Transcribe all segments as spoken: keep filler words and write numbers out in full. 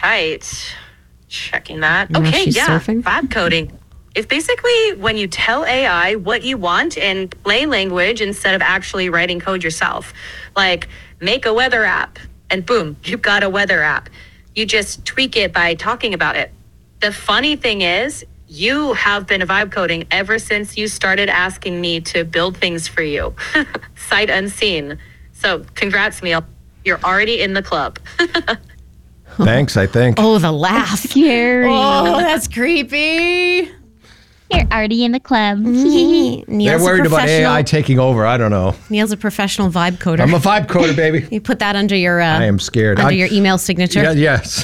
right. Checking that. Unless Okay, she's yeah. surfing. Vibe coding. It's basically when you tell A I what you want in plain language instead of actually writing code yourself. Like, make a weather app, and boom, you've got a weather app. You just tweak it by talking about it. The funny thing is, you have been vibe coding ever since you started asking me to build things for you. Sight unseen. So congrats, Neil. You're already in the club. Thanks, I think. Oh, the laugh. Scary. Oh, that's creepy. You're already in the club. Neil's They're worried a about A I professional- taking over. I don't know. Neil's a professional vibe coder. I'm a vibe coder, baby. You put that under your. Uh, I am scared. Under I- your email signature. Yeah, yes.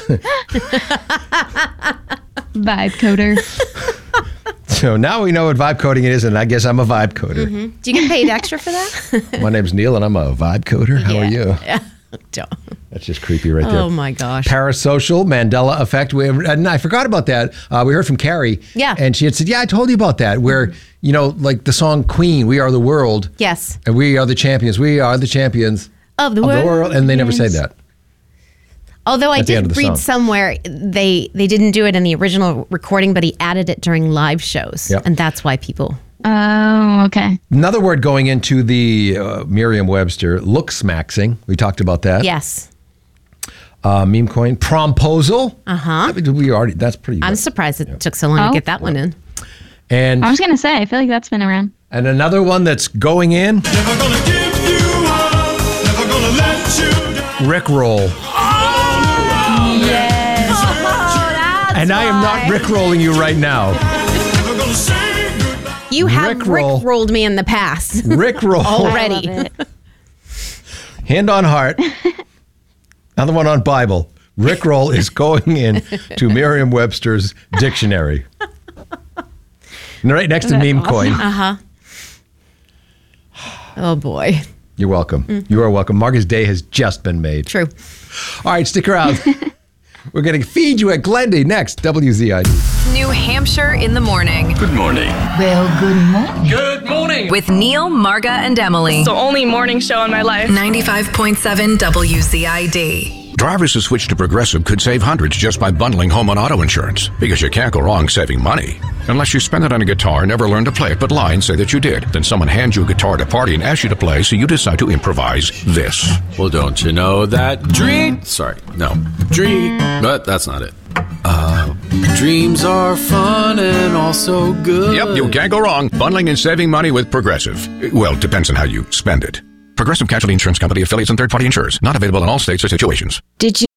Vibe coder. So now we know what vibe coding is, and I guess I'm a vibe coder. Mm-hmm. Do you get paid extra for that? My name's Neil, and I'm a vibe coder. How are you? Don't. That's just creepy right there. Oh, my gosh. Parasocial, Mandela effect. We, and I forgot about that. Uh, we heard from Carrie. Yeah. And she had said, yeah, I told you about that, where, you know, like the song Queen, We Are the World. Yes. And we are the champions. We are the champions Of the of world. the world. And they never say that. Although I At the end of did the read song. somewhere they they didn't do it in the original recording, but he added it during live shows, Yep. and that's why people. Oh, okay. Another word going into the uh, Merriam-Webster, looksmaxing. We talked about that. Yes, Uh, meme coin, promposal. uh huh. I mean, we already, that's pretty I'm good. surprised it took so long Oh. to get that one in. And, I was going to say, I feel like that's been around. and another one that's going in, Never gonna give you up, never gonna let you down. Rickroll. And I am not Rickrolling you right now. Never gonna say goodbye. You have Rickroll. Rick rolled me in the past Rickroll. already. I love it. Hand on heart. Another one on Bible. Rickroll is going in to Merriam-Webster's dictionary. And right next to meme coin. Uh huh. Oh boy, You're welcome. You are welcome. Marcus Day has just been made. true. All right, stick around. We're going to feed you at Glendy next. W Z I D. New Hampshire in the morning Good morning. Well, good morning. Good morning. with Neil, Marga, and Emily. The only morning show in my life. ninety-five point seven W Z I D. Drivers who switch to Progressive could save hundreds just by bundling home and auto insurance, because you can't go wrong saving money. Unless you spend it on a guitar and never learn to play it, but lie and say that you did. Then someone hands you a guitar at a party and asks you to play, so you decide to improvise this. Well, don't you know that dream? Sorry, no. Dream. But that's not it. Uh, dreams are fun and also good. Yep, you can't go wrong bundling and saving money with Progressive. Well, depends on how you spend it. Progressive Casualty Insurance Company, affiliates, and third-party insurers. Not available in all states or situations. Did you?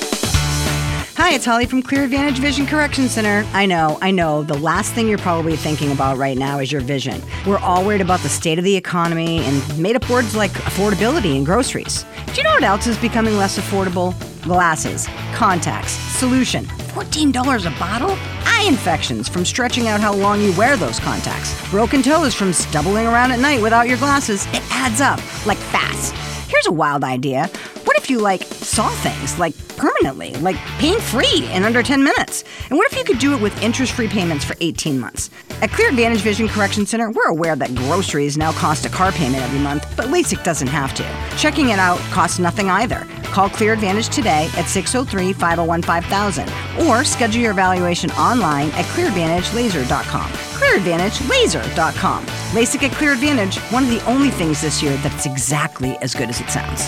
Hi, it's Holly from Clear Advantage Vision Correction Center. I know, I know, the last thing you're probably thinking about right now is your vision. We're all worried about the state of the economy and made up words like affordability and groceries. Do you know what else is becoming less affordable? Glasses, contacts, solution. fourteen dollars a bottle? Eye infections from stretching out how long you wear those contacts. Broken toes from stumbling around at night without your glasses. It adds up, like fast. Here's a wild idea. What if you, like, saw things, like, permanently, like, pain-free in under ten minutes? And what if you could do it with interest-free payments for eighteen months? At Clear Advantage Vision Correction Center, we're aware that groceries now cost a car payment every month, but LASIK doesn't have to. Checking it out costs nothing either. Call Clear Advantage today at six oh three, five oh one, five thousand or schedule your evaluation online at clear advantage laser dot com. clear advantage laser dot com. LASIK at Clear Advantage, one of the only things this year that's exactly as good as it sounds.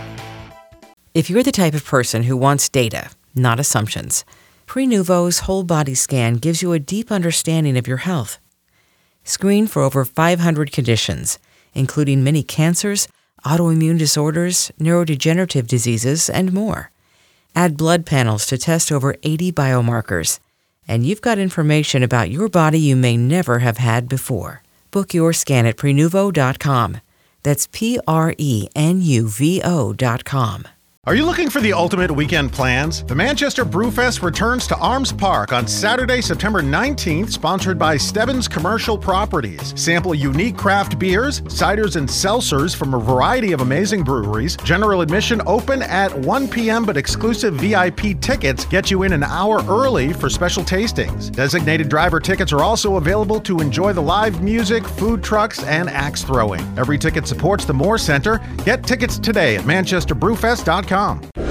If you're the type of person who wants data, not assumptions, Prenuvo's whole body scan gives you a deep understanding of your health. Screen for over five hundred conditions, including many cancers, autoimmune disorders, neurodegenerative diseases, and more. Add blood panels to test over eighty biomarkers, and you've got information about your body you may never have had before. Book your scan at prenuvo dot com. That's P R E N U V O dot com. Are you looking for the ultimate weekend plans? The Manchester Brewfest returns to Arms Park on Saturday, September nineteenth, sponsored by Stebbins Commercial Properties. Sample unique craft beers, ciders, and seltzers from a variety of amazing breweries. General admission open at one p.m., but exclusive V I P tickets get you in an hour early for special tastings. Designated driver tickets are also available to enjoy the live music, food trucks, and axe throwing. Every ticket supports the Moore Center. Get tickets today at manchester brewfest dot com.